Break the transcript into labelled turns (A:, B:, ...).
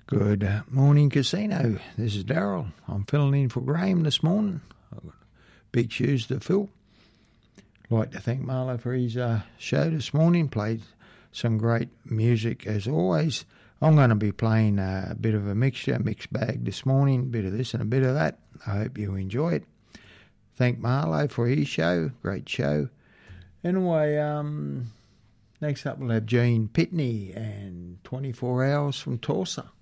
A: Good morning, Casino. This is Daryl. I'm filling in for Graham this morning. I've got big shoes to fill. I'd like to thank Marlo for his show this morning. Played some great music as always. I'm going to be playing a bit of a mixed bag this morning, a bit of this and a bit of that. I hope you enjoy it. Thank Marlo for his show. Great show. Anyway, next up we'll have Gene Pitney and 24 Hours from Tulsa.